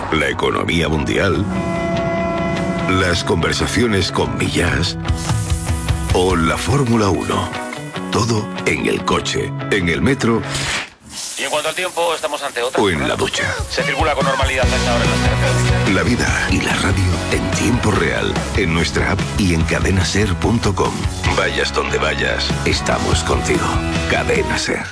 la economía mundial, las conversaciones con Millás o la Fórmula 1. Todo en el coche, en el metro. Y en cuanto al tiempo, estamos ante otra. O en la ducha. Se circula con normalidad a esta hora en las carreteras. La vida y la radio en tiempo real, en nuestra app y en cadenaser.com. Vayas donde vayas, estamos contigo. Cadena Ser.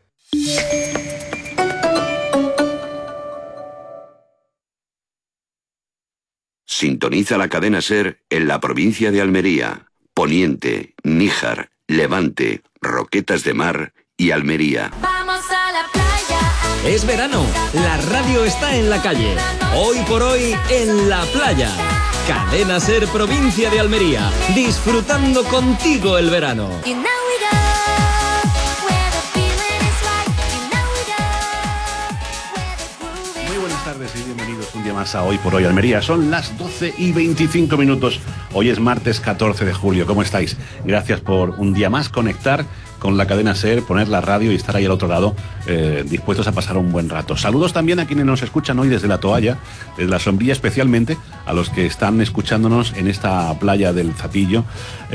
Sintoniza la cadena Ser en la provincia de Almería, Poniente, Níjar, Levante, Roquetas de Mar y Almería. Vamos a la playa. Es verano, la radio está en la calle. Hoy por hoy, en la playa. Cadena Ser, provincia de Almería. Disfrutando contigo el verano. You know we go where the feeling is right. You know we go where the groove is. Muy buenas tardes y bienvenidos un día más a Hoy por Hoy Almería. Son las 12:25. Hoy es martes 14 de julio. ¿Cómo estáis? Gracias por un día más conectar con la cadena Ser, poner la radio y estar ahí al otro lado, dispuestos a pasar un buen rato. Saludos también a quienes nos escuchan hoy desde la toalla, desde la sombrilla, especialmente a los que están escuchándonos en esta playa del Zatillo.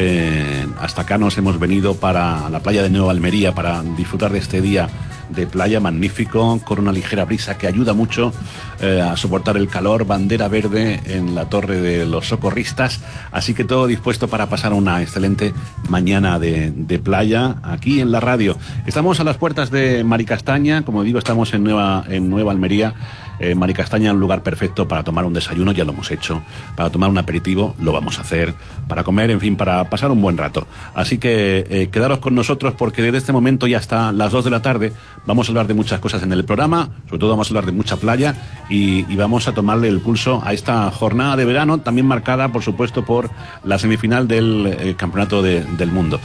Hasta acá nos hemos venido para la playa de Nueva Almería para disfrutar de este día de playa magnífico, con una ligera brisa que ayuda mucho a soportar el calor, bandera verde en la Torre de los Socorristas, así que todo dispuesto para pasar una excelente mañana de playa aquí en la radio. Estamos a las puertas de Maricastaña, como digo, estamos en Nueva Almería. Maricastaña, un lugar perfecto para tomar un desayuno, ya lo hemos hecho, para tomar un aperitivo, lo vamos a hacer, para comer, en fin, para pasar un buen rato. Así que quedaros con nosotros porque desde este momento y hasta las 2 de la tarde vamos a hablar de muchas cosas en el programa, sobre todo vamos a hablar de mucha playa y vamos a tomarle el pulso a esta jornada de verano, también marcada, por supuesto, por la semifinal del Campeonato del Mundo.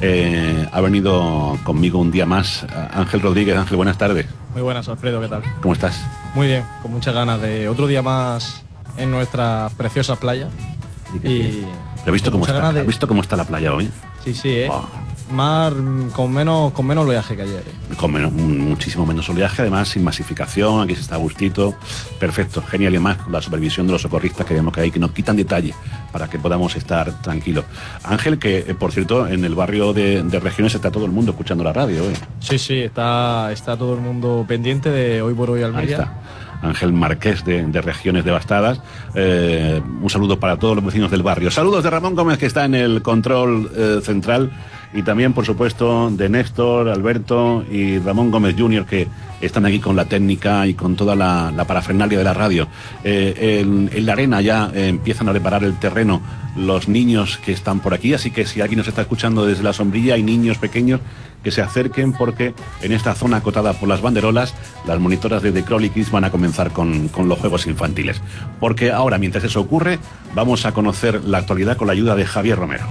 Ha venido conmigo un día más Ángel Rodríguez. Ángel, buenas tardes. Muy buenas, Alfredo, ¿qué tal? ¿Cómo estás? Muy bien, con muchas ganas de otro día más en nuestra preciosa playa. ¿Has visto cómo está la playa hoy? Sí, mar con menos oleaje que ayer. Con muchísimo menos oleaje, además sin masificación, aquí se está a gustito, perfecto, genial, y además la supervisión de los socorristas que vemos que hay, que nos quitan detalle para que podamos estar tranquilos. Ángel, que por cierto en el barrio de Regiones está todo el mundo escuchando la radio hoy. Sí, está todo el mundo pendiente de Hoy por Hoy Almería. Ahí está. Ángel Marqués de Regiones Devastadas. Un saludo para todos los vecinos del barrio. Saludos de Ramón Gómez, que está en el control central, y también, por supuesto, de Néstor, Alberto y Ramón Gómez Jr., que están aquí con la técnica y con toda la parafernalia de la radio. En la arena ya empiezan a preparar el terreno los niños que están por aquí, así que si alguien nos está escuchando desde la sombrilla, hay niños pequeños que se acerquen, porque en esta zona acotada por las banderolas, las monitoras de The Crowley Kids van a comenzar con los juegos infantiles. Porque ahora, mientras eso ocurre, vamos a conocer la actualidad con la ayuda de Javier Romero.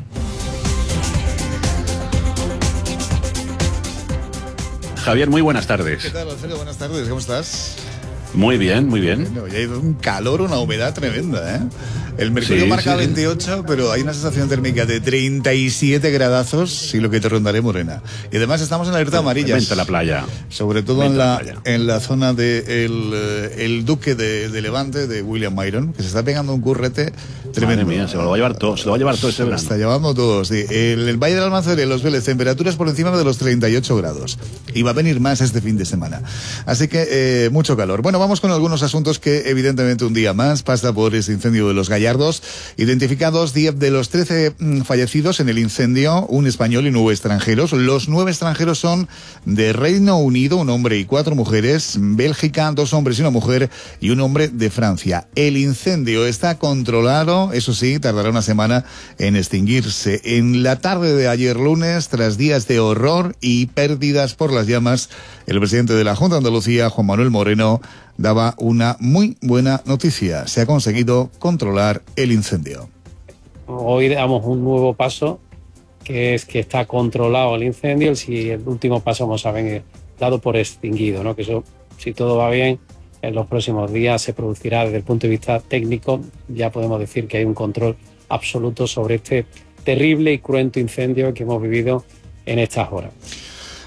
Javier, muy buenas tardes. ¿Qué tal, Alfredo? Buenas tardes, ¿cómo estás? Muy bien, muy bien. Bueno, ya hay un calor, una humedad tremenda, ¿eh? El mercurio marca 28, pero hay una sensación térmica de 37 gradazos, sí, lo que te rondaré, Morena. Y además estamos en alerta amarilla. Vente a la playa. Sobre todo en la zona de el Duque de Levante, de William Myron, que se está pegando un currete tremendo. Madre mía, se lo va a llevar todo, ese verano. Está llevando todo, sí. El Valle del Almanzora y Los Vélez, temperaturas por encima de los 38 grados. Y va a venir más este fin de semana. Así que mucho calor. Bueno, vamos con algunos asuntos que evidentemente un día más pasa por ese incendio de Los Gallardos. Identificados 10 de los 13 fallecidos en el incendio, un español y 9 extranjeros. Los 9 extranjeros son de Reino Unido, un hombre y 4 mujeres, Bélgica, 2 hombres y una mujer, y un hombre de Francia. El incendio está controlado, eso sí, tardará una semana en extinguirse. En la tarde de ayer lunes, tras días de horror y pérdidas por las llamas, el presidente de la Junta de Andalucía, Juan Manuel Moreno, daba una muy buena noticia. Se ha conseguido controlar el incendio. Hoy damos un nuevo paso, que es que está controlado el incendio. El último paso vamos a ver dado por extinguido, ¿no? Que eso, si todo va bien, en los próximos días se producirá desde el punto de vista técnico. Ya podemos decir que hay un control absoluto sobre este terrible y cruento incendio que hemos vivido en estas horas.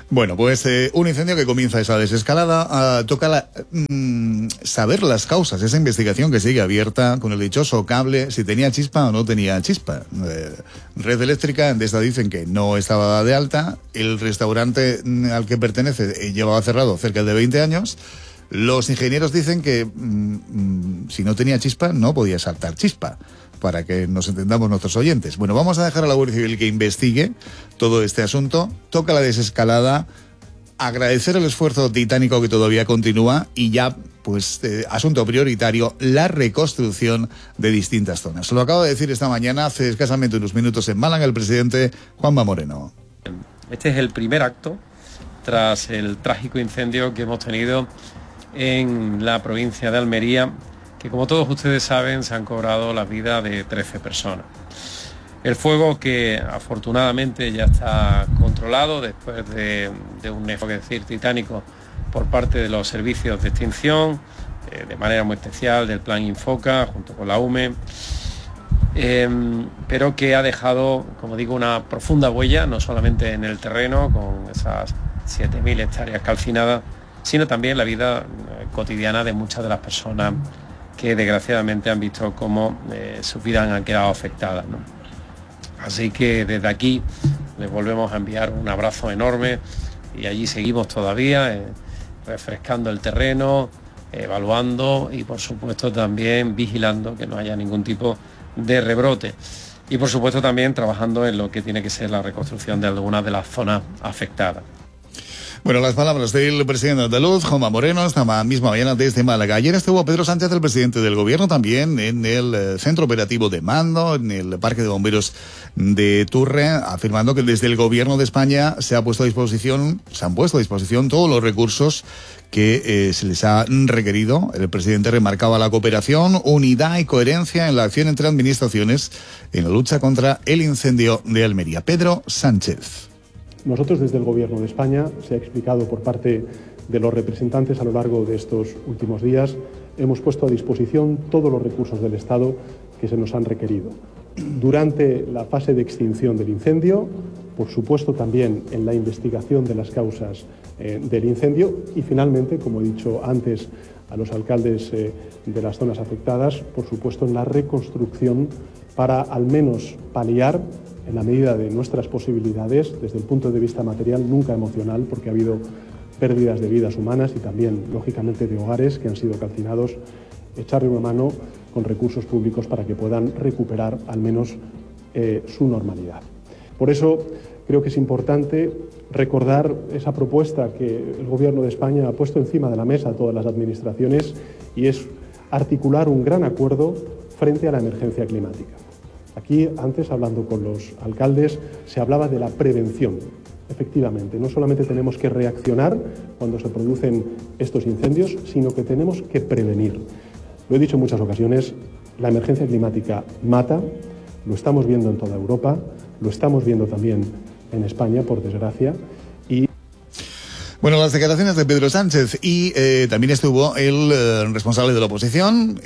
Bueno, pues un incendio que comienza esa desescalada. Toca saber las causas, esa investigación que sigue abierta con el dichoso cable, si tenía chispa o no tenía chispa. Red Eléctrica, Endesa dicen que no estaba de alta. El restaurante al que pertenece llevaba cerrado cerca de 20 años. Los ingenieros dicen que si no tenía chispa no podía saltar chispa, para que nos entendamos nuestros oyentes. Bueno, vamos a dejar a la Guardia Civil que investigue todo este asunto. Toca la desescalada, agradecer el esfuerzo titánico que todavía continúa y ya, pues, asunto prioritario, la reconstrucción de distintas zonas. Lo acaba de decir esta mañana, hace escasamente unos minutos en Málaga, el presidente Juanma Moreno. Este es el primer acto tras el trágico incendio que hemos tenido en la provincia de Almería, que como todos ustedes saben se han cobrado la vida de 13 personas. El fuego, que afortunadamente ya está controlado después de un esfuerzo titánico por parte de los servicios de extinción, de manera muy especial del Plan Infoca junto con la UME, pero que ha dejado, como digo, una profunda huella, no solamente en el terreno con esas 7.000 hectáreas calcinadas, sino también la vida cotidiana de muchas de las personas que desgraciadamente han visto cómo sus vidas han quedado afectadas, ¿no? Así que desde aquí les volvemos a enviar un abrazo enorme y allí seguimos todavía refrescando el terreno, evaluando y por supuesto también vigilando que no haya ningún tipo de rebrote. Y por supuesto también trabajando en lo que tiene que ser la reconstrucción de algunas de las zonas afectadas. Bueno, las palabras del presidente andaluz, Juanma Moreno, esta misma mañana desde Málaga. Ayer estuvo Pedro Sánchez, el presidente del gobierno, también en el centro operativo de mando, en el Parque de Bomberos de Turre, afirmando que desde el gobierno de España se han puesto a disposición todos los recursos que se les ha requerido. El presidente remarcaba la cooperación, unidad y coherencia en la acción entre administraciones en la lucha contra el incendio de Almería. Pedro Sánchez. Nosotros desde el Gobierno de España, se ha explicado por parte de los representantes a lo largo de estos últimos días, hemos puesto a disposición todos los recursos del Estado que se nos han requerido. Durante la fase de extinción del incendio, por supuesto también en la investigación de las causas del incendio y finalmente, como he dicho antes a los alcaldes de las zonas afectadas, por supuesto en la reconstrucción para al menos paliar en la medida de nuestras posibilidades, desde el punto de vista material, nunca emocional, porque ha habido pérdidas de vidas humanas y también, lógicamente, de hogares que han sido calcinados, echarle una mano con recursos públicos para que puedan recuperar al menos su normalidad. Por eso creo que es importante recordar esa propuesta que el Gobierno de España ha puesto encima de la mesa a todas las administraciones y es articular un gran acuerdo frente a la emergencia climática. Aquí, antes, hablando con los alcaldes, se hablaba de la prevención. Efectivamente, no solamente tenemos que reaccionar cuando se producen estos incendios, sino que tenemos que prevenir. Lo he dicho en muchas ocasiones, la emergencia climática mata, lo estamos viendo en toda Europa, lo estamos viendo también en España, por desgracia. Bueno, las declaraciones de Pedro Sánchez y también estuvo el responsable de la oposición,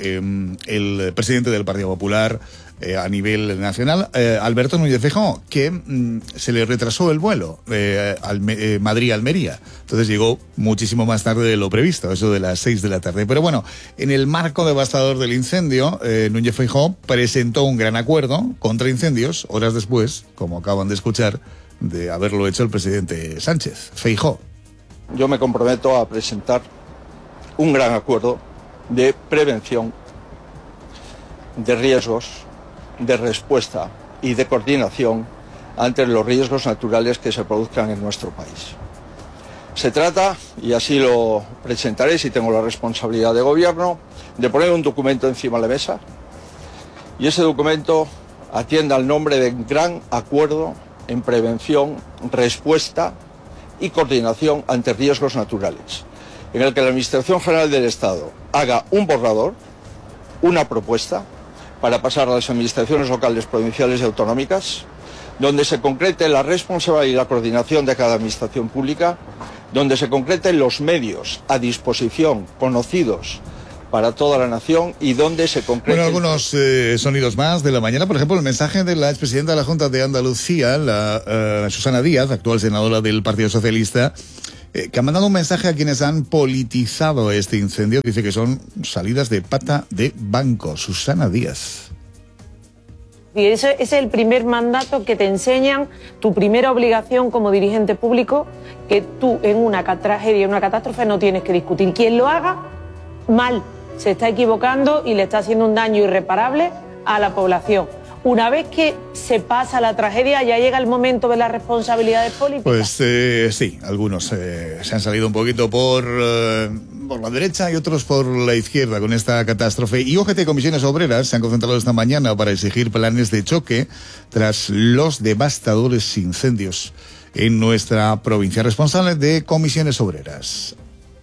el presidente del Partido Popular a nivel nacional, Alberto Núñez Feijóo, que se le retrasó el vuelo Madrid-Almería. Entonces llegó muchísimo más tarde de lo previsto, eso de las 6 de la tarde. Pero bueno, en el marco devastador del incendio, Núñez Feijóo presentó un gran acuerdo contra incendios, horas después, como acaban de escuchar, de haberlo hecho el presidente Sánchez. Feijóo. Yo me comprometo a presentar un gran acuerdo de prevención, de riesgos, de respuesta y de coordinación ante los riesgos naturales que se produzcan en nuestro país. Se trata, y así lo presentaré si tengo la responsabilidad de gobierno, de poner un documento encima de la mesa y ese documento atienda al nombre de Gran Acuerdo en Prevención, Respuesta y coordinación ante riesgos naturales, en el que la Administración General del Estado haga un borrador, una propuesta, para pasar a las administraciones locales, provinciales y autonómicas, donde se concrete la responsabilidad y la coordinación de cada administración pública, donde se concreten los medios a disposición, conocidos para toda la nación y donde se concrete. Bueno, algunos sonidos más de la mañana. Por ejemplo, el mensaje de la expresidenta de la Junta de Andalucía, Susana Díaz, actual senadora del Partido Socialista, que ha mandado un mensaje a quienes han politizado este incendio. Dice que son salidas de pata de banco. Susana Díaz. Y ese es el primer mandato que te enseñan, tu primera obligación como dirigente público, que tú en una tragedia, en una catástrofe no tienes que discutir. Quien lo haga, mal, se está equivocando y le está haciendo un daño irreparable a la población. Una vez que se pasa la tragedia, ya llega el momento de las responsabilidades políticas. Pues sí, algunos se han salido un poquito por la derecha y otros por la izquierda con esta catástrofe. Y UGT y comisiones obreras se han concentrado esta mañana para exigir planes de choque tras los devastadores incendios en nuestra provincia. Responsable de comisiones obreras.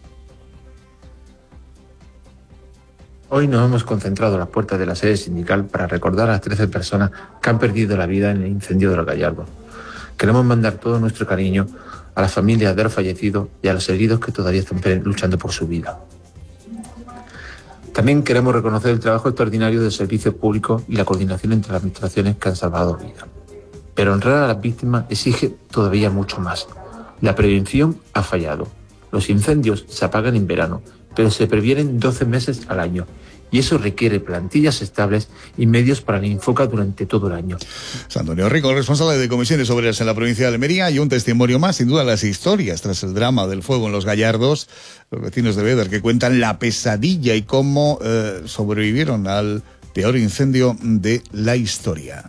Hoy nos hemos concentrado a las puertas de la sede sindical para recordar a las 13 personas que han perdido la vida en el incendio de Los Gallardos. Queremos mandar todo nuestro cariño a las familias de los fallecidos y a los heridos que todavía están luchando por su vida. También queremos reconocer el trabajo extraordinario de servicios públicos y la coordinación entre las administraciones que han salvado vidas. Pero honrar a las víctimas exige todavía mucho más. La prevención ha fallado. Los incendios se apagan en verano, pero se previenen 12 meses al año. Y eso requiere plantillas estables y medios para el Infoca durante todo el año. Antonio Rico, responsable de comisiones obreras en la provincia de Almería, y un testimonio más, sin duda, las historias tras el drama del fuego en Los Gallardos, los vecinos de Bédar, que cuentan la pesadilla y cómo sobrevivieron al peor incendio de la historia.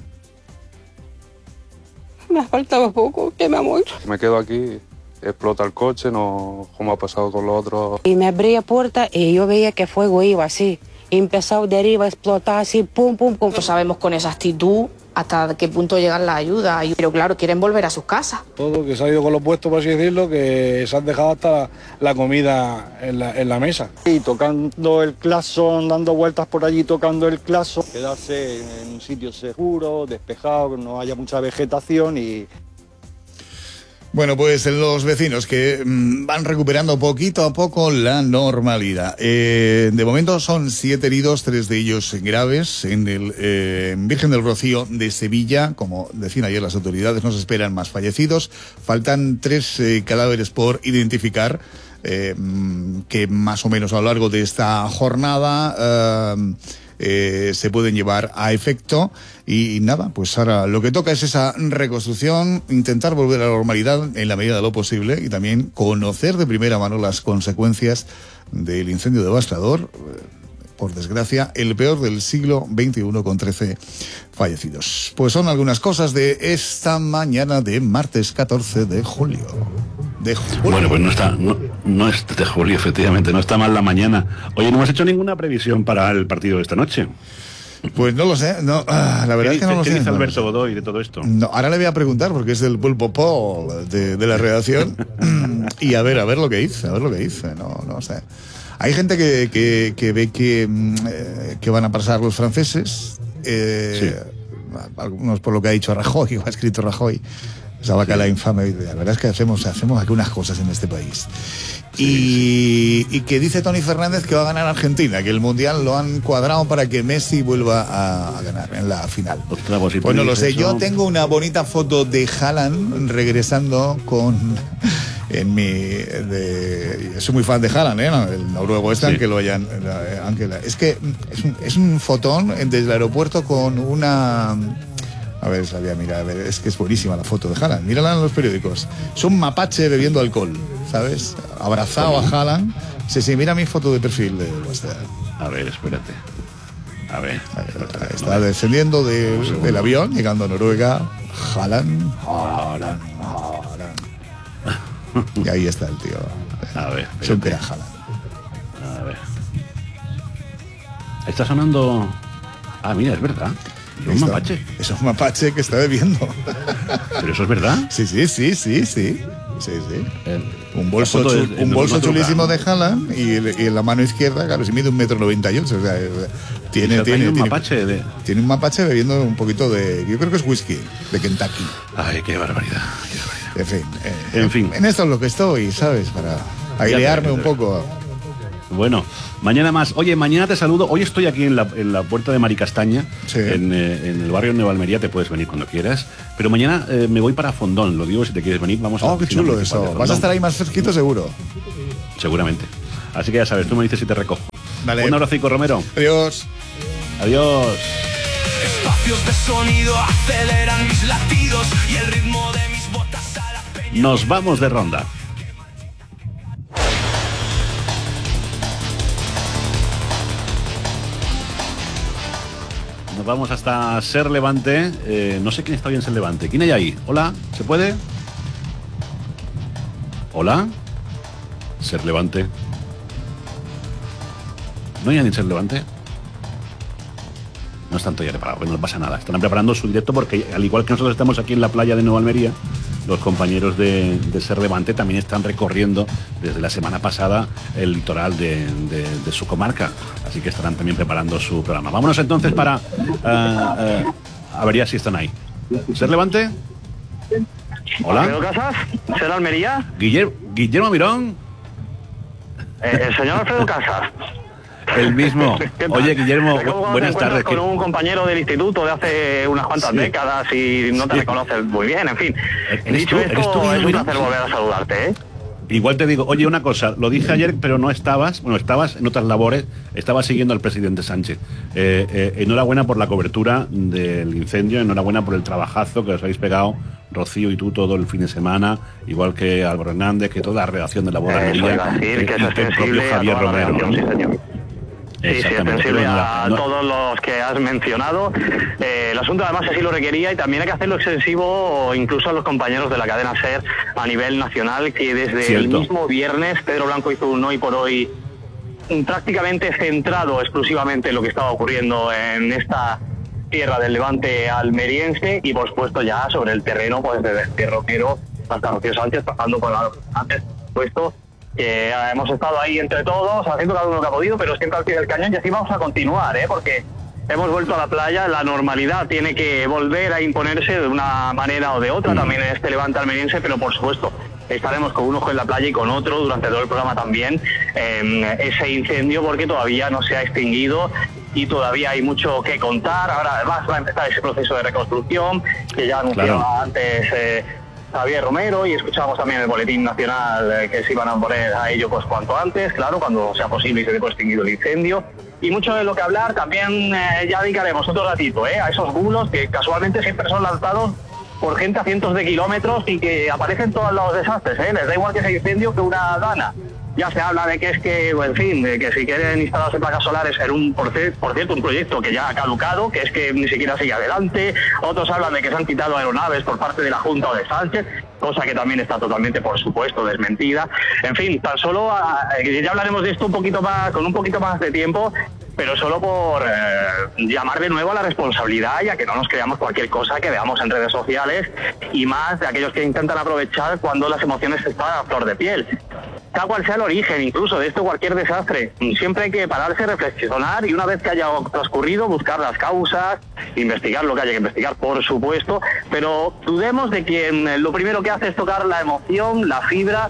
Me faltaba poco, que me muero. Me quedo aquí, explota el coche, no como ha pasado con los otros. Y me abría puerta y yo veía que el fuego iba así. Y empezó de arriba a explotar así, pum, pum, pum. No sabemos con exactitud hasta qué punto llegan las ayudas, pero claro, quieren volver a sus casas. Todo que se ha ido con los puestos, por así decirlo, que se han dejado hasta la comida en la mesa. Y tocando el claxon, dando vueltas por allí, tocando el claxon. Quedarse en un sitio seguro, despejado, que no haya mucha vegetación y... Bueno, pues los vecinos que van recuperando poquito a poco la normalidad. De momento son 7 heridos, 3 de ellos graves en el Virgen del Rocío de Sevilla. Como decían ayer las autoridades, no se esperan más fallecidos. Faltan 3 cadáveres por identificar, que más o menos a lo largo de esta jornada se pueden llevar a efecto. Y nada, pues ahora lo que toca es esa reconstrucción, intentar volver a la normalidad en la medida de lo posible y también conocer de primera mano las consecuencias del incendio devastador. Por desgracia, el peor del siglo XXI, con 13 fallecidos. Pues son algunas cosas de esta mañana de martes 14 de julio. Bueno, pues no es de julio, efectivamente, no está mal la mañana. Oye, no hemos hecho ninguna previsión para el partido de esta noche. Pues no lo sé, no, la verdad es que no lo sé. ¿Qué dice Alberto Godoy de todo esto? No, ahora le voy a preguntar porque es del pulpo Paul de la redacción y a ver lo que dice, no sé. Hay gente que ve que van a pasar los franceses, sí. Algunos por lo que ha dicho Rajoy, o ha escrito Rajoy, esa bacala infame. La verdad es que hacemos algunas cosas en este país. Y que dice Tony Fernández que va a ganar Argentina, que el Mundial lo han cuadrado para que Messi vuelva a ganar en la final. Pues no lo sé, yo tengo una bonita foto de Haaland regresando soy muy fan de Haaland, el noruego este, aunque lo hayan... Es que es un fotón desde el aeropuerto con una... A ver, es que es buenísima la foto de Haaland. Mírala en los periódicos. Es un mapache bebiendo alcohol, ¿sabes? Abrazado a Haaland. Sí, mira mi foto de perfil de WhatsApp. A ver, espérate. A ver. Está descendiendo del avión, llegando a Noruega. Haaland. Y ahí está el tío. A ver, siempre a Haaland. A ver. Está sonando... Ah, mira, es verdad. Es un mapache. Es un mapache que está bebiendo. ¿Pero eso es verdad? Sí. Un bolso chulísimo de Haaland y en la mano izquierda, claro, se mide 1,98 m. O sea, tiene un mapache bebiendo un poquito de... Yo creo que es whisky, de Kentucky. Ay, qué barbaridad. En fin. En esto es lo que estoy, ¿sabes? Para airearme un poco. Bueno, Mañana más. Oye, mañana te saludo. Hoy estoy aquí en la puerta de Maricastaña, en el barrio de Nueva Almería. Te puedes venir cuando quieras. Pero mañana me voy para Fondón. Lo digo, si te quieres venir, vamos a la qué oficina chulo municipal de eso. Fondón. Vas a estar ahí más fresquito, seguro. Seguramente. Así que ya sabes, tú me dices si te recojo. Vale. Un abrazo, Romero. Adiós. Adiós. Espacios de sonido aceleran mis latidos y el ritmo de mis botas a la peña. Nos vamos de ronda. Nos vamos hasta Ser Levante. No sé quién está hoy en Ser Levante. ¿Quién hay ahí? Hola, ¿se puede? Hola. Ser Levante. ¿No hay nadie en Ser Levante? No están todavía preparados, no pasa nada. Están preparando su directo porque, al igual que nosotros estamos aquí en la playa de Nueva Almería, los compañeros de Ser Levante también están recorriendo desde la semana pasada el litoral de su comarca. Así que estarán también preparando su programa. Vámonos entonces para a ver ya si están ahí. ¿Ser Levante? Hola. ¿Alfredo Casas? ¿Ser Almería? Guillermo Mirón. El señor Alfredo Casas. El mismo. Oye, Guillermo, buenas tardes. Con un compañero del instituto de hace unas cuantas décadas y no te reconoces muy bien, en fin. Dicho esto, es un placer volver a saludarte, ¿eh? Igual te digo, oye, una cosa, lo dije ayer, pero no estabas, bueno, estabas en otras labores, estabas siguiendo al presidente Sánchez. Enhorabuena por la cobertura del incendio, enhorabuena por el trabajazo que os habéis pegado, Rocío y tú, todo el fin de semana, igual que Álvaro Hernández, que toda la redacción de La Voz de Almería, que el propio Javier Romero. Sí, señor. Sí, es sensible a todos los que has mencionado. El asunto además así lo requería y también hay que hacerlo extensivo incluso a los compañeros de la cadena SER a nivel nacional, que desde el mismo viernes Pedro Blanco hizo un Hoy por Hoy prácticamente centrado exclusivamente en lo que estaba ocurriendo en esta tierra del Levante almeriense y por supuesto ya sobre el terreno pues desde Roquero hasta Rocío Sánchez, pasando por antes puesto que hemos estado ahí entre todos, haciendo cada uno lo que ha podido, pero siempre al pie del cañón y así vamos a continuar, porque hemos vuelto a la playa, la normalidad tiene que volver a imponerse de una manera o de otra, también en este Levante almeriense, pero por supuesto estaremos con un ojo en la playa y con otro durante todo el programa también, ese incendio porque todavía no se ha extinguido y todavía hay mucho que contar. Ahora además va a empezar ese proceso de reconstrucción que ya anunciaba antes Javier Romero y escuchábamos también el boletín nacional que se iban a poner a ello pues cuanto antes, claro, cuando sea posible y se dé por extinguido el incendio. Y mucho de lo que hablar también ya dedicaremos otro ratito a esos bulos que casualmente siempre son lanzados por gente a cientos de kilómetros y que aparecen todos los desastres, les da igual que ese incendio que una dana. Ya se habla de que es que, en fin, de que si quieren instalarse placas solares en por cierto, un proyecto que ya ha caducado, que es que ni siquiera sigue adelante. Otros hablan de que se han quitado aeronaves por parte de la Junta o de Sánchez, cosa que también está totalmente, por supuesto, desmentida. En fin, tan solo, ya hablaremos de esto un poquito más, con un poquito más de tiempo, pero solo por llamar de nuevo a la responsabilidad y a que no nos creamos cualquier cosa que veamos en redes sociales y más de aquellos que intentan aprovechar cuando las emociones están a flor de piel. Tal cual sea el origen, incluso de esto cualquier desastre, siempre hay que pararse, reflexionar y una vez que haya transcurrido buscar las causas, investigar lo que haya que investigar, por supuesto, pero dudemos de quien lo primero que hace es tocar la emoción, la fibra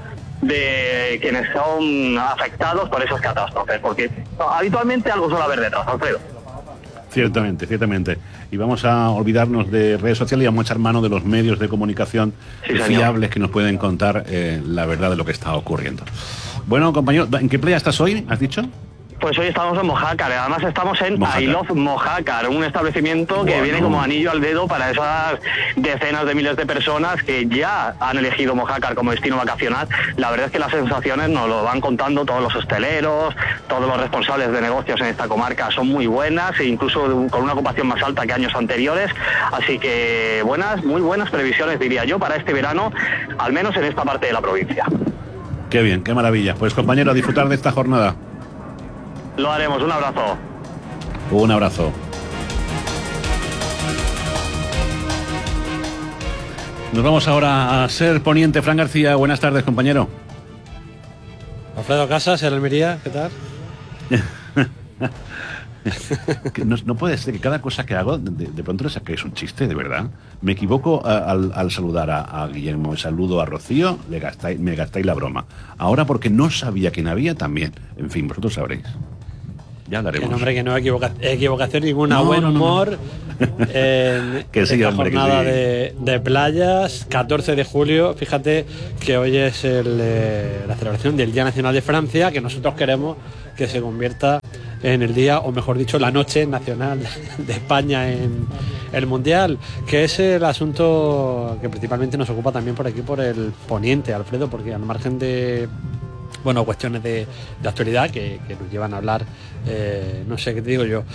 de quienes son afectados por esas catástrofes, porque habitualmente algo suele haber detrás, Alfredo. Ciertamente, ciertamente. Y vamos a olvidarnos de redes sociales y vamos a echar mano de los medios de comunicación fiables que nos pueden contar la verdad de lo que está ocurriendo. Bueno, compañero, ¿en qué playa estás hoy? ¿Has dicho? Pues hoy estamos en Mojácar, además estamos en I Love Mojácar, un establecimiento que viene como anillo al dedo para esas decenas de miles de personas que ya han elegido Mojácar como destino vacacional. La verdad es que las sensaciones nos lo van contando todos los hosteleros, todos los responsables de negocios en esta comarca son muy buenas e incluso con una ocupación más alta que años anteriores, así que muy buenas previsiones diría yo para este verano, al menos en esta parte de la provincia. Qué bien, qué maravilla. Pues compañero, a disfrutar de esta jornada. Lo haremos, un abrazo. Un abrazo. Nos vamos ahora a Ser Poniente. Fran García, buenas tardes, compañero. Alfredo Casas, Ser Almería, ¿qué tal? No puede ser que cada cosa que hago de pronto le saquéis un chiste, de verdad. Me equivoco al saludar a Guillermo, saludo a Rocío, me gastáis la broma. Ahora porque no sabía quién había también. En fin, vosotros sabréis. Ya hablaremos. Que, hombre, que no hay equivocación ninguna. No, buen no, no. humor en Que sí, esta hombre, que jornada sí. de playas, 14 de julio. Fíjate que hoy es la celebración del Día Nacional de Francia, que nosotros queremos que se convierta en el día, o mejor dicho, la noche nacional de España en el Mundial, que es el asunto que principalmente nos ocupa también por aquí, por el poniente, Alfredo, porque al margen de cuestiones de actualidad que nos llevan a hablar, no sé qué te digo yo,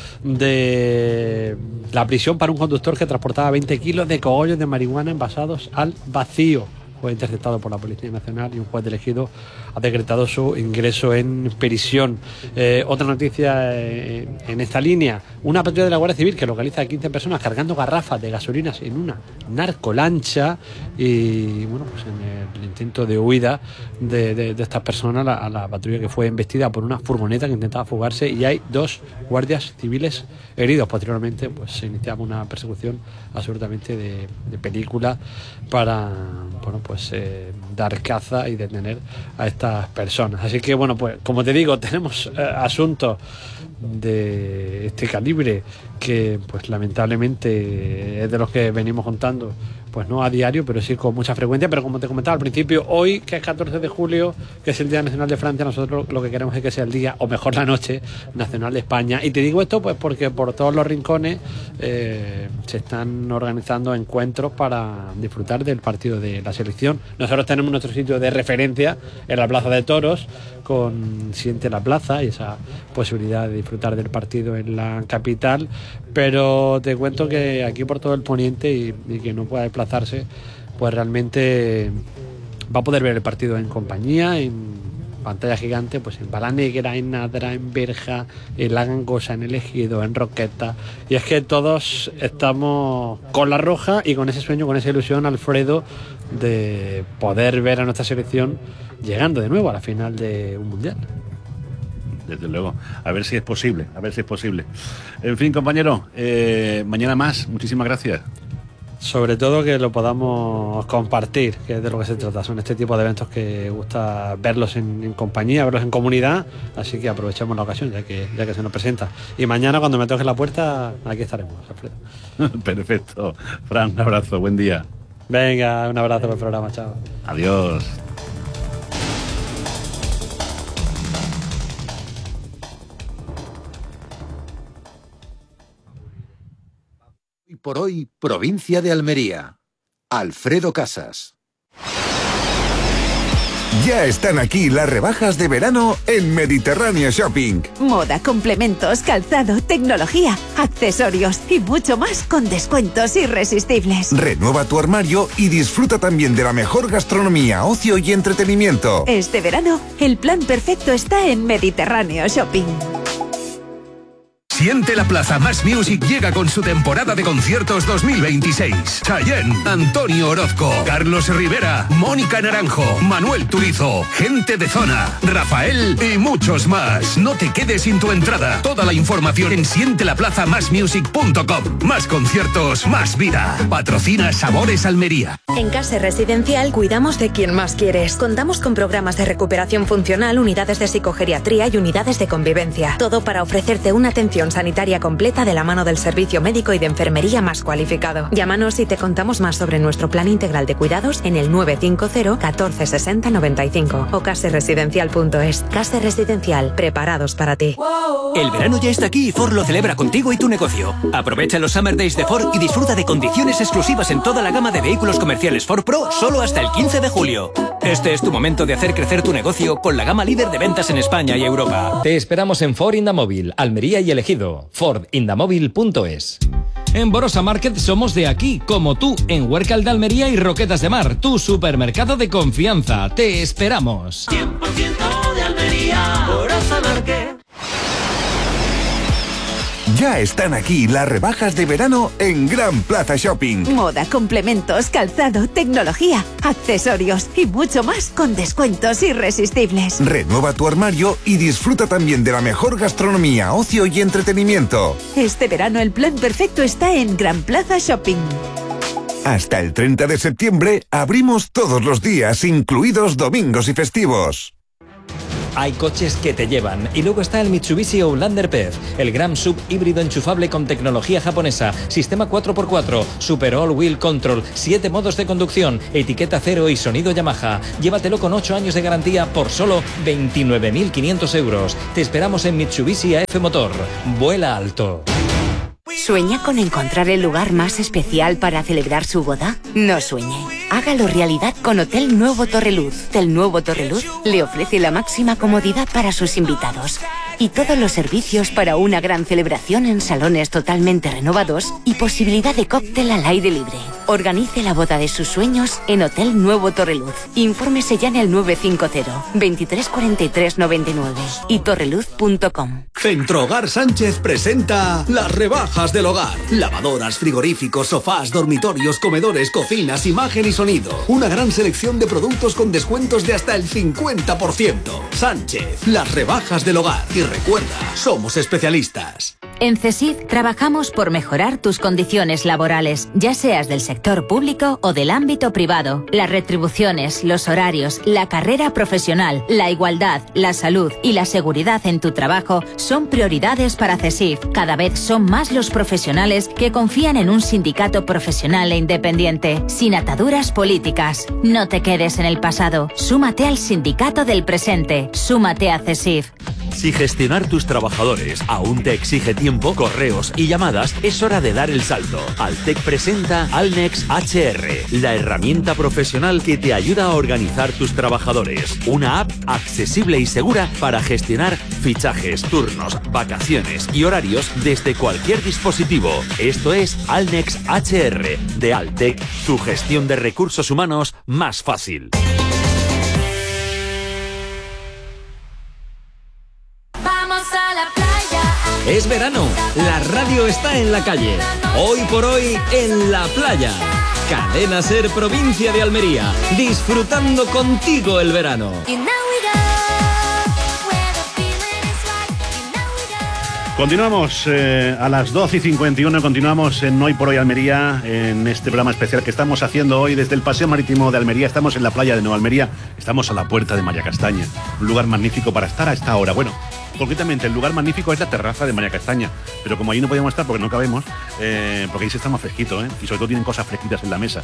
de la prisión para un conductor que transportaba 20 kilos de cogollos de marihuana envasados al vacío. Fue interceptado por la Policía Nacional y un juez de Ejido ha decretado su ingreso en prisión. Otra noticia en esta línea: una patrulla de la Guardia Civil que localiza a 15 personas cargando garrafas de gasolinas en una narcolancha, y bueno, pues en el intento de huida de estas personas, la patrulla que fue embestida por una furgoneta que intentaba fugarse, y hay 2 guardias civiles heridos. Posteriormente pues se iniciaba una persecución absolutamente de película para dar caza y detener a estas personas. Así que bueno, pues como te digo, tenemos asuntos de este calibre que pues lamentablemente es de los que venimos contando, pues no a diario, pero sí con mucha frecuencia. Pero como te comentaba al principio, hoy, que es 14 de julio, que es el Día Nacional de Francia, nosotros lo que queremos es que sea el día, o mejor la noche, nacional de España. Y te digo esto pues porque por todos los rincones se están organizando encuentros para disfrutar del partido de la selección. Nosotros tenemos nuestro sitio de referencia en la Plaza de Toros, con Siente la Plaza, y esa posibilidad de disfrutar del partido en la capital. Pero te cuento que aquí por todo el poniente, y que no pueda desplazarse, pues realmente va a poder ver el partido en compañía, en pantalla gigante, pues en Balanegra, en Nadra, en Berja, en La Gangosa, en El Ejido, en Roqueta. Y es que todos estamos con la roja y con ese sueño, con esa ilusión, Alfredo, de poder ver a nuestra selección llegando de nuevo a la final de un mundial. Desde luego, a ver si es posible, En fin, compañero, mañana más, muchísimas gracias. Sobre todo que lo podamos compartir, que es de lo que se trata. Son este tipo de eventos que gusta verlos en compañía, verlos en comunidad, así que aprovechemos la ocasión ya que se nos presenta. Y mañana, cuando me toque la puerta, aquí estaremos, Alfredo. Perfecto. Fran, un abrazo, buen día. Venga, un abrazo por el programa, chao. Adiós. Hoy por hoy, provincia de Almería. Alfredo Casas. Ya están aquí las rebajas de verano en Mediterráneo Shopping. Moda, complementos, calzado, tecnología, accesorios y mucho más con descuentos irresistibles. Renueva tu armario y disfruta también de la mejor gastronomía, ocio y entretenimiento. Este verano, el plan perfecto está en Mediterráneo Shopping. Siente la Plaza Más Music llega con su temporada de conciertos 2026. Chayanne, Antonio Orozco, Carlos Rivera, Mónica Naranjo, Manuel Turizo, Gente de Zona, Rafael y muchos más. No te quedes sin tu entrada. Toda la información en sientelaplazamasmusic.com. Más conciertos, más vida. Patrocina Sabores Almería. En Case Residencial cuidamos de quien más quieres. Contamos con programas de recuperación funcional, unidades de psicogeriatría y unidades de convivencia. Todo para ofrecerte una atención sanitaria completa de la mano del servicio médico y de enfermería más cualificado. Llámanos y te contamos más sobre nuestro plan integral de cuidados en el 950 14 60 95 o caseresidencial.es. Case Residencial, preparados para ti. El verano ya está aquí y Ford lo celebra contigo y tu negocio. Aprovecha los Summer Days de Ford y disfruta de condiciones exclusivas en toda la gama de vehículos comerciales Ford Pro solo hasta el 15 de julio. Este es tu momento de hacer crecer tu negocio con la gama líder de ventas en España y Europa. Te esperamos en Ford Indamóvil, Almería y El Ejido. FordIndamóvil.es. En Borosa Market somos de aquí, como tú, en Huércal de Almería y Roquetas de Mar, tu supermercado de confianza. Te esperamos. 100% de Almería, Borosa Market. Ya están aquí las rebajas de verano en Gran Plaza Shopping. Moda, complementos, calzado, tecnología, accesorios y mucho más con descuentos irresistibles. Renueva tu armario y disfruta también de la mejor gastronomía, ocio y entretenimiento. Este verano el plan perfecto está en Gran Plaza Shopping. Hasta el 30 de septiembre abrimos todos los días, incluidos domingos y festivos. hay coches que te llevan. Y luego está el Mitsubishi Outlander PHEV, el gran sub híbrido enchufable con tecnología japonesa, sistema 4x4, Super All Wheel Control, 7 modos de conducción, etiqueta cero y sonido Yamaha. Llévatelo con 8 años de garantía por solo 29.500 euros. Te esperamos en Mitsubishi AF Motor. Vuela alto. ¿Sueña con encontrar el lugar más especial para celebrar su boda? No sueñe. Hágalo realidad con Hotel Nuevo Torreluz. Hotel Nuevo Torreluz le ofrece la máxima comodidad para sus invitados y todos los servicios para una gran celebración en salones totalmente renovados y posibilidad de cóctel al aire libre. Organice la boda de sus sueños en Hotel Nuevo Torreluz. Infórmese ya en el 950 23 43 99 y torreluz.com. Centro Hogar Sánchez presenta las rebajas del hogar. Lavadoras, frigoríficos, sofás, dormitorios, comedores, cocinas, imagen y sonido. Una gran selección de productos con descuentos de hasta el 50%. Sánchez, las rebajas del hogar. Y recuerda, somos especialistas. En CESIF trabajamos por mejorar tus condiciones laborales, ya seas del sector público o del ámbito privado. Las retribuciones, los horarios, la carrera profesional, la igualdad, la salud y la seguridad en tu trabajo son prioridades para CESIF. Cada vez son más los profesionales que confían en un sindicato profesional e independiente, sin ataduras políticas. No te quedes en el pasado. Súmate al sindicato del presente. Súmate a CESIF. Si gestionar tus trabajadores aún te exige tiempo, correos y llamadas, es hora de dar el salto. Altec presenta Alnex HR, la herramienta profesional que te ayuda a organizar tus trabajadores. Una app accesible y segura para gestionar fichajes, turnos, vacaciones y horarios desde cualquier dispositivo. Esto es Alnex HR de Altec, tu gestión de recursos humanos más fácil. Es verano, la radio está en la calle. Hoy por hoy, en la playa. Cadena Ser, provincia de Almería. Disfrutando contigo el verano. Continuamos a las 12:51, continuamos en Hoy por Hoy Almería, en este programa especial que estamos haciendo hoy desde el Paseo Marítimo de Almería. Estamos en la playa de Nueva Almería, estamos a la puerta de María Castaña, un lugar magnífico para estar a esta hora. Bueno, concretamente el lugar magnífico es la terraza de María Castaña, pero como allí no podíamos estar porque no cabemos, porque ahí se está más fresquito, y sobre todo tienen cosas fresquitas en la mesa.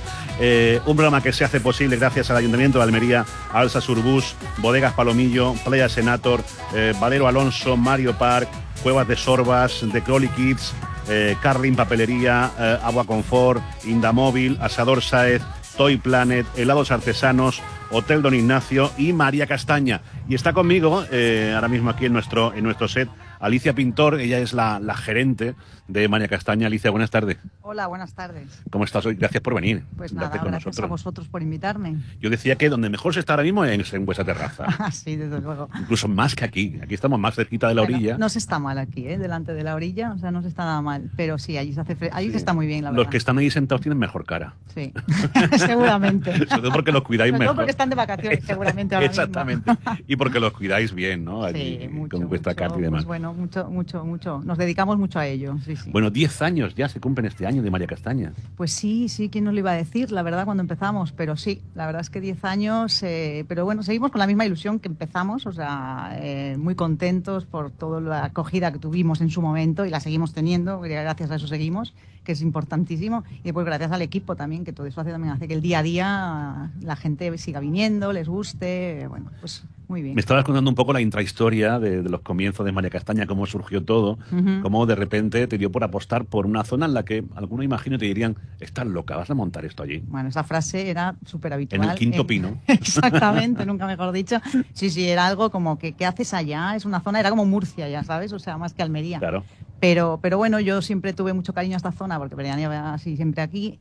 Un programa que se hace posible gracias al Ayuntamiento de Almería, Alsa Surbus, Bodegas Palomillo, Playa Senator, Valero Alonso, Mario Park, Cuevas de Sorbas, The Crowley Kids, Carlin Papelería, Agua Confort, Indamóvil, Asador Sáez, Toy Planet, Helados Artesanos, Hotel Don Ignacio y María Castaña. Y está conmigo, ahora mismo aquí en nuestro set, Alicia Pintor. Ella es la gerente de María Castaña. Alicia, buenas tardes. Hola, buenas tardes. ¿Cómo estás hoy? Gracias por venir. Pues nada, gracias a vosotros por invitarme. Yo decía que donde mejor se está ahora mismo es en vuestra terraza. Sí, desde luego. Incluso más que aquí. Aquí estamos más cerquita de la orilla. No se está mal aquí, delante de la orilla. O sea, no se está nada mal. Pero sí, allí se está muy bien, la verdad. Los que están ahí sentados tienen mejor cara. Sí, seguramente. Sobre todo porque los cuidáis mejor. Sobre todo porque están de vacaciones, seguramente ahora Exactamente. Y porque los cuidáis bien, ¿no? Allí, sí, mucho, con vuestra carta y demás. Pues bueno, mucho. Nos dedicamos mucho a ello, sí. Bueno, 10 años ya se cumplen este año de María Castaña. Pues sí, ¿quién nos lo iba a decir? La verdad, cuando empezamos, pero sí, la verdad es que 10 años, pero bueno, seguimos con la misma ilusión que empezamos, o sea, muy contentos por toda la acogida que tuvimos en su momento y la seguimos teniendo, gracias a eso seguimos, que es importantísimo, y después gracias al equipo también, que todo eso también hace que el día a día la gente siga viniendo, les guste, bueno, pues muy bien. Me estabas contando un poco la intrahistoria de los comienzos de María Castaña, cómo surgió todo, cómo de repente te dio por apostar por una zona en la que algunos, imagino, te dirían, estás loca, vas a montar esto allí. Bueno, esa frase era súper habitual. En el Quinto Pino. Exactamente, nunca mejor dicho. Sí, era algo como que ¿qué haces allá? Es una zona, era como Murcia ya, ¿sabes? O sea, más que Almería. Claro. Pero bueno, yo siempre tuve mucho cariño a esta zona porque venía así siempre aquí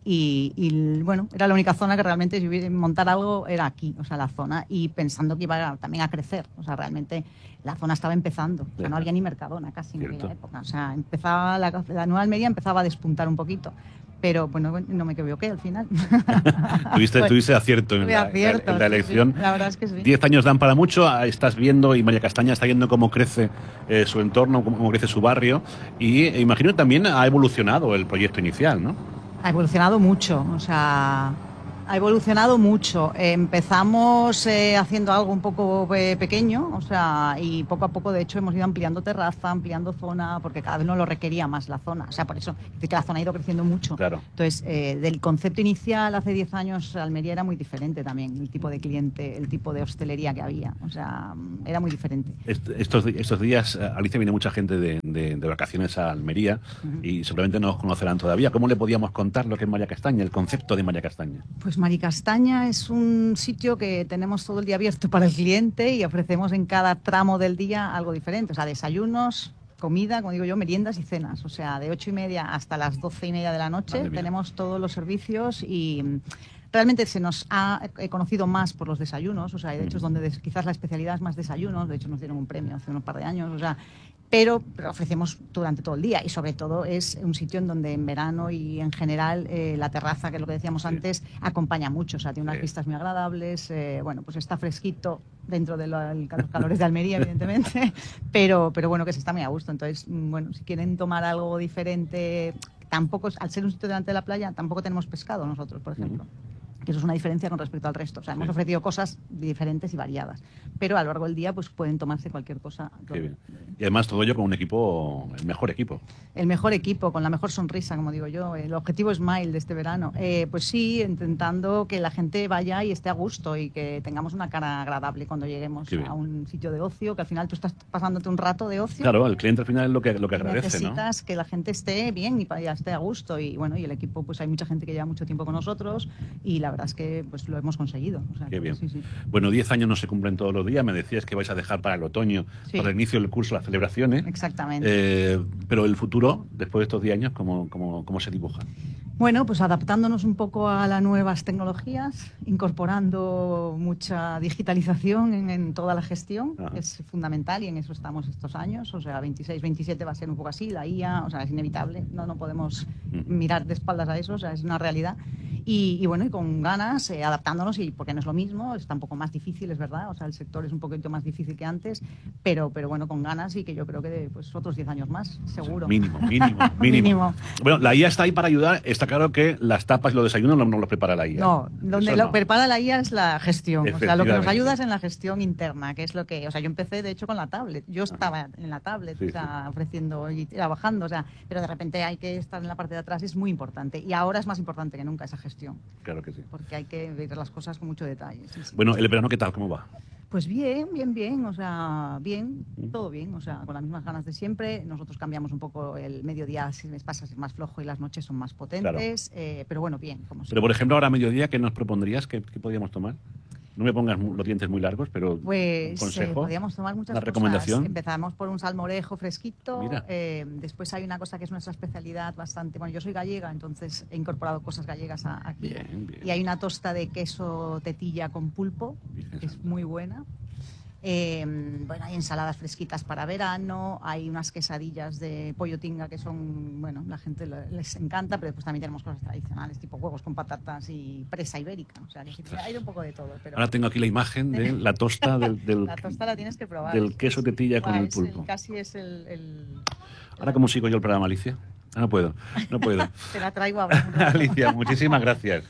y bueno, era la única zona que realmente si hubiera montar algo era aquí, o sea, la zona, y pensando que iba también a crecer, o sea, realmente la zona estaba empezando, o sea, no había ni Mercadona casi en aquella época, o sea, empezaba la Nueva Almería empezaba a despuntar un poquito. Pero bueno, no me equivoqué al final. Tuviste acierto en la elección. Sí, la verdad es que sí. 10 años dan para mucho, estás viendo, y María Castaña está viendo cómo crece su entorno, cómo crece su barrio, y imagino también ha evolucionado el proyecto inicial, ¿no? Ha evolucionado mucho, o sea, Ha evolucionado mucho. Empezamos haciendo algo un poco pequeño, o sea, y poco a poco, de hecho, hemos ido ampliando terraza, ampliando zona, porque cada vez nos lo requería más la zona. O sea, por eso es que la zona ha ido creciendo mucho. Claro. Entonces, del concepto inicial, hace 10 años, Almería era muy diferente también, el tipo de cliente, el tipo de hostelería que había. O sea, era muy diferente. Estos días, Alicia, viene mucha gente de vacaciones a Almería y seguramente no os conocerán todavía. ¿Cómo le podíamos contar lo que es María Castaña, el concepto de María Castaña? Pues Maricastaña es un sitio que tenemos todo el día abierto para el cliente y ofrecemos en cada tramo del día algo diferente. O sea, desayunos, comida, como digo yo, meriendas y cenas. O sea, de 8:30 hasta las 12:30 de la noche tenemos todos los servicios y realmente se nos ha conocido más por los desayunos. O sea, de hecho es donde quizás la especialidad es más desayunos. De hecho nos dieron un premio hace unos par de años. O sea, pero ofrecemos durante todo el día y sobre todo es un sitio en donde en verano y en general la terraza, que es lo que decíamos antes, acompaña mucho, o sea, tiene unas vistas muy agradables, bueno, pues está fresquito dentro de los calores de Almería, evidentemente, pero bueno, que se está muy a gusto. Entonces, bueno, si quieren tomar algo diferente, tampoco, al ser un sitio delante de la playa, tampoco tenemos pescado nosotros, por ejemplo. Que eso es una diferencia con respecto al resto. O sea, hemos ofrecido cosas diferentes y variadas. Pero a lo largo del día pues pueden tomarse cualquier cosa. Qué bien. Y además todo ello con un equipo, el mejor equipo. El mejor equipo, con la mejor sonrisa, como digo yo. El objetivo Smile de este verano. Pues sí, intentando que la gente vaya y esté a gusto y que tengamos una cara agradable cuando lleguemos a un sitio de ocio, que al final tú estás pasándote un rato de ocio. Claro, el cliente al final es lo que agradece, necesitas que la gente esté bien y esté a gusto. Y bueno, y el equipo, pues hay mucha gente que lleva mucho tiempo con nosotros y la verdad es que pues lo hemos conseguido. O sea, qué bien. Sí, sí. Bueno, 10 años no se cumplen todos los días. Me decías que vais a dejar para el otoño, para el inicio del curso, las celebraciones. Exactamente. Pero el futuro, después de estos 10 años, ¿cómo se dibuja? Bueno, pues adaptándonos un poco a las nuevas tecnologías, incorporando mucha digitalización en toda la gestión, que es fundamental y en eso estamos estos años. O sea, 26, 27 va a ser un poco así, la IA, o sea, es inevitable, no podemos mirar de espaldas a eso, o sea, es una realidad. Y bueno, y con ganas, adaptándonos, y porque no es lo mismo, está un poco más difícil, es verdad, o sea, el sector es un poquito más difícil que antes, pero bueno, con ganas y que yo creo que pues otros 10 años más, seguro. Mínimo. Bueno, la IA está ahí para ayudar, está claro que las tapas y los desayunos no los prepara la IA. No, donde lo prepara la IA es la gestión, o sea, lo que nos ayuda es en la gestión interna, que es lo que, o sea, yo empecé de hecho con la tablet, yo estaba en la tablet, o sea, ofreciendo y trabajando, o sea, pero de repente hay que estar en la parte de atrás, es muy importante, y ahora es más importante que nunca esa gestión. Claro que sí. Porque hay que ver las cosas con mucho detalle. Sí. Bueno, ¿el verano qué tal? ¿Cómo va? Pues bien, o sea, bien, todo bien, o sea, con las mismas ganas de siempre. Nosotros cambiamos un poco el mediodía, si les pasa a ser más flojo y las noches son más potentes, claro. Pero bueno, bien. Pero por ejemplo, ahora a mediodía, ¿qué nos propondrías? ¿Qué podríamos tomar? No me pongas los dientes muy largos, pero pues, un consejo. Podríamos tomar muchas cosas. Recomendación. Empezamos por un salmorejo fresquito. Después hay una cosa que es nuestra especialidad bastante. Bueno, yo soy gallega, entonces he incorporado cosas gallegas aquí. Bien. Y hay una tosta de queso tetilla con pulpo, que es muy buena. Bueno, hay ensaladas fresquitas para verano, hay unas quesadillas de pollo tinga que son, bueno, la gente les encanta, pero después también tenemos cosas tradicionales, tipo huevos con patatas y presa ibérica, o sea, que hay un poco de todo. Pero ahora tengo aquí la imagen de la tosta del la tosta la tienes que probar. Del queso tetilla con el pulpo. Casi es el... Ahora, ¿cómo sigo yo el programa, Alicia? No puedo. Te la traigo ahora. Alicia, muchísimas gracias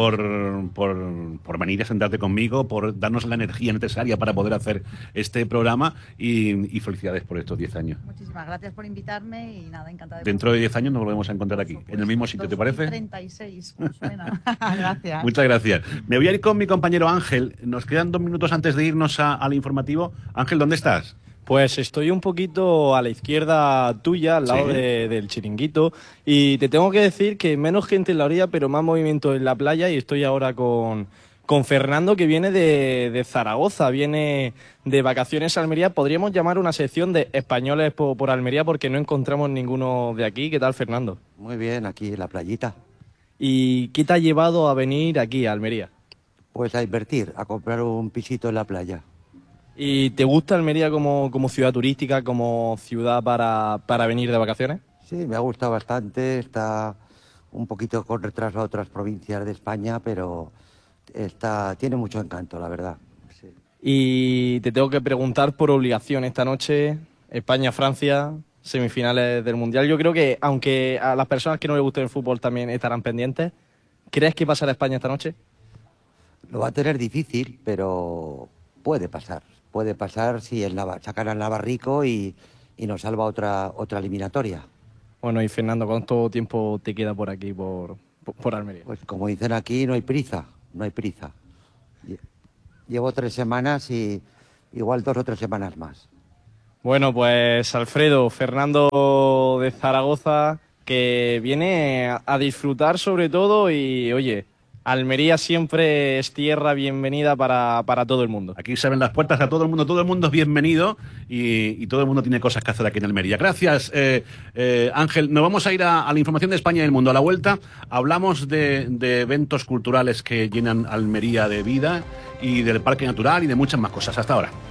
por venir a sentarte conmigo, por darnos la energía necesaria para poder hacer este programa y felicidades por estos 10 años. Muchísimas gracias por invitarme y nada, encantada. Dentro de 10 años nos volvemos a encontrar aquí, en el mismo sitio, ¿te parece? 36, suena. Gracias. Muchas gracias. Me voy a ir con mi compañero Ángel. Nos quedan 2 minutos antes de irnos al informativo. Ángel, ¿dónde estás? Pues estoy un poquito a la izquierda tuya, al lado del chiringuito, y te tengo que decir que menos gente en la orilla, pero más movimiento en la playa, y estoy ahora con Fernando, que viene de Zaragoza, viene de vacaciones a Almería. Podríamos llamar una sección de españoles por Almería porque no encontramos ninguno de aquí. ¿Qué tal, Fernando? Muy bien, aquí en la playita. ¿Y qué te ha llevado a venir aquí a Almería? Pues a invertir, a comprar un pisito en la playa. ¿Y te gusta Almería como ciudad turística, como ciudad para venir de vacaciones? Sí, me ha gustado bastante. Está un poquito con retraso a otras provincias de España, pero tiene mucho encanto, la verdad. Sí. Y te tengo que preguntar por obligación esta noche, España-Francia, semifinales del Mundial. Yo creo que, aunque a las personas que no les guste el fútbol también estarán pendientes, ¿crees que pasará España esta noche? Lo va a tener difícil, pero puede pasar. Puede pasar si sacan al Navarrico y nos salva otra eliminatoria. Bueno, y Fernando, ¿cuánto tiempo te queda por aquí, por Almería? Pues como dicen aquí, no hay prisa, no hay prisa. Llevo 3 semanas y igual 2 o 3 semanas más. Bueno, pues Alfredo, Fernando de Zaragoza, que viene a disfrutar sobre todo y, oye, Almería siempre es tierra bienvenida para todo el mundo. Aquí se abren las puertas a todo el mundo es bienvenido y todo el mundo tiene cosas que hacer aquí en Almería. Gracias, Ángel. Nos vamos a ir a la información de España y del mundo. A la vuelta hablamos de eventos culturales que llenan Almería de vida y del parque natural y de muchas más cosas. Hasta ahora.